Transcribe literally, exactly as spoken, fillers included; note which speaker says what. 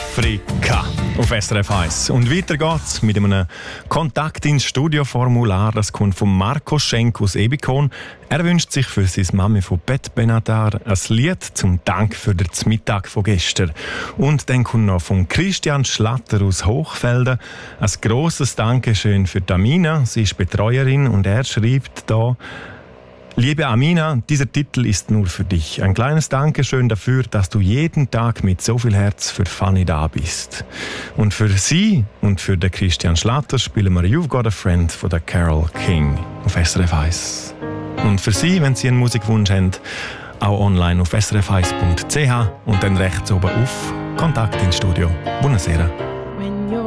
Speaker 1: Afrika auf S R F eins. Und weiter geht's mit einem Kontakt ins Studioformular. Das kommt von Marco Schenk aus Ebikon. Er wünscht sich für seine Mami von Bet Benatar ein Lied zum Dank für den Mittag von gestern. Und dann kommt noch von Christian Schlatter aus Hochfelden ein grosses Dankeschön für Amina. Sie ist Betreuerin und er schreibt da: Liebe Amina, dieser Titel ist nur für dich. Ein kleines Dankeschön dafür, dass du jeden Tag mit so viel Herz für Fanny da bist. Und für sie und für den Christian Schlatter spielen wir You've Got a Friend von der Carole King auf S R F eins. Und für Sie, wenn Sie einen Musikwunsch haben, auch online auf s r f eins punkt c h und dann rechts oben auf Kontakt ins Studio. Buonasera.